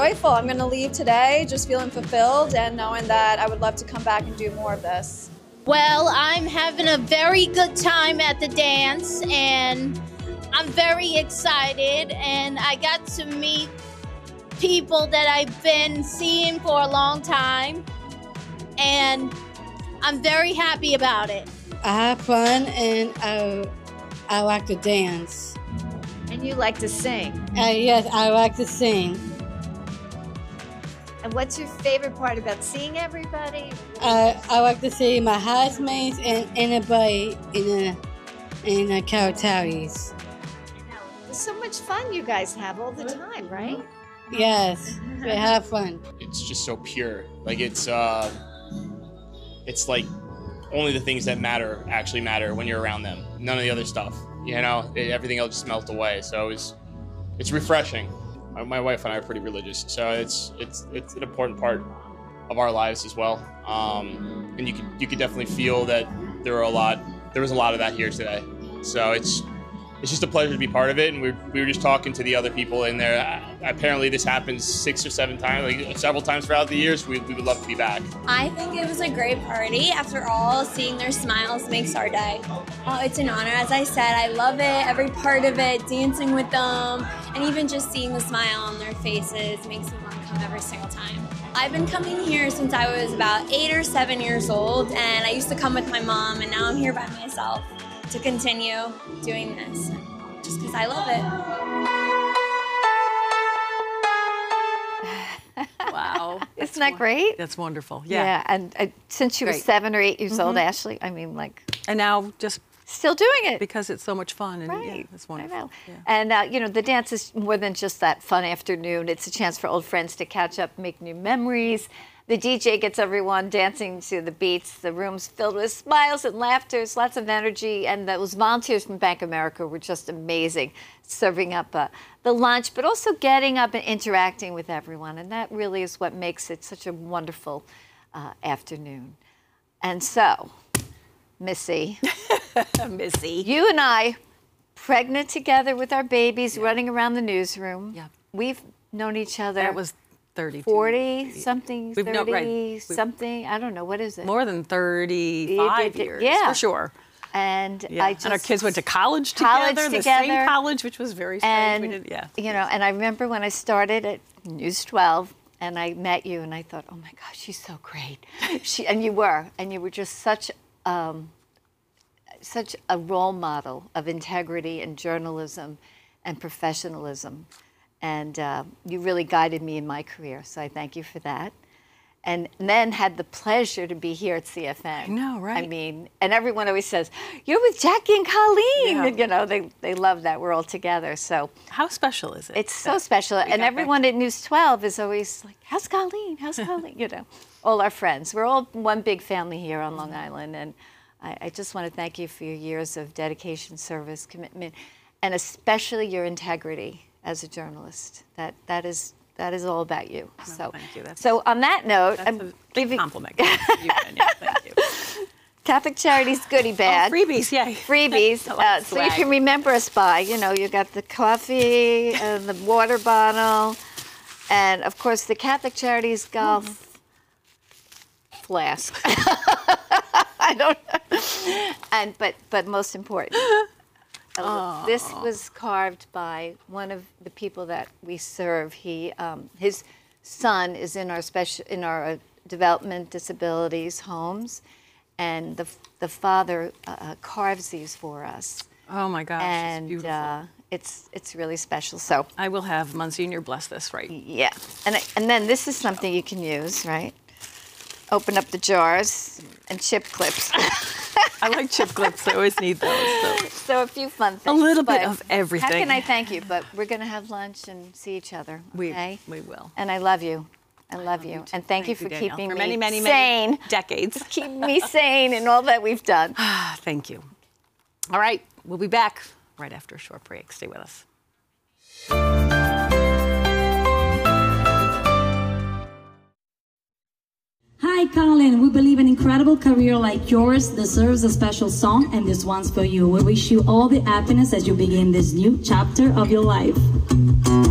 joyful. I'm going to leave today just feeling fulfilled and knowing that I would love to come back and do more of this. Well, I'm having a very good time at the dance, and I'm very excited, and I got to meet people that I've been seeing for a long time, and I'm very happy about it. I have fun, and I like to dance. And you like to sing. Yes, I like to sing. And what's your favorite part about seeing everybody? I like to see my housemates and anybody in the Cowtowies. There's so much fun you guys have all the time, right? Yes, we have fun. It's just so pure. Like it's like only the things that matter actually matter when you're around them. None of the other stuff. You know, everything else just melts away. So it's refreshing. My wife and I are pretty religious, so it's an important part of our lives as well. And you could definitely feel that there was a lot of that here today. So it's just a pleasure to be part of it. And we were just talking to the other people in there. Apparently this happens 6 or 7 times, like several times throughout the years. We would love to be back. I think it was a great party. After all, seeing their smiles makes our day. Oh, it's an honor. As I said, I love it, every part of it, dancing with them, and even just seeing the smile on their faces makes me want to come every single time. I've been coming here since I was about 8 or 7 years old, and I used to come with my mom, and now I'm here by myself to continue doing this, just because I love it. Wow. Isn't that great? That's wonderful. Yeah, and since you were 7 or 8 years old, Ashley, I mean, like... And now just... Still doing it. Because it's so much fun. And right. Yeah, it's wonderful. I know. Yeah. And, you know, the dance is more than just that fun afternoon. It's a chance for old friends to catch up, make new memories. The DJ gets everyone dancing to the beats. The room's filled with smiles and laughter, lots of energy. And those volunteers from Bank of America were just amazing, serving up the lunch, but also getting up and interacting with everyone. And that really is what makes it such a wonderful afternoon. And so, Missy, you and I, pregnant together with our babies, running around the newsroom. Yeah. We've known each other. That was 30. 40 something, 30 right. something. I don't know. What is it? More than 35 years, yeah. for sure. And and our kids went to college together, the same college, which was very strange. And, you know, and I remember when I started at News 12, and I met you, and I thought, oh my gosh, she's so great. And you were just such a role model of integrity and journalism and professionalism. And you really guided me in my career, so I thank you for that. And then had the pleasure to be here at CFN. I know, right? I mean, and everyone always says, you're with Jackie and Colleen. Yeah. You know, they love that we're all together. So how special is it? It's so special. And everyone at News 12 is always like, how's Colleen? How's Colleen? You know, all our friends. We're all one big family here on Long Island. And I just want to thank you for your years of dedication, service, commitment, and especially your integrity as a journalist. That is all about you. No, so thank you. So on that note, that's a big compliment. Thank you. Thank you. Catholic Charities goodie bag. Oh, freebies, yay. Freebies. So you can remember us by, you know, you got the coffee and the water bottle, and of course the Catholic Charities golf flask. I don't know. And but most important. This was carved by one of the people that we serve. His son is in our development disabilities homes, and the father carves these for us. Oh my gosh, and it's beautiful. It's really special. So I will have Monsignor bless this, right? Yeah, and then this is something you can use, right? Open up the jars and chip clips. I like chip clips. I always need those. So a few fun things. A little bit of everything. How can I thank you? But we're going to have lunch and see each other. Okay? We will. And I love you. I love you. And thank you for keeping me many sane. Decades. Keep me sane in all that we've done. Thank you. All right. We'll be back right after a short break. Stay with us. Hi, Colin. We believe an incredible career like yours deserves a special song, and this one's for you. We wish you all the happiness as you begin this new chapter of your life.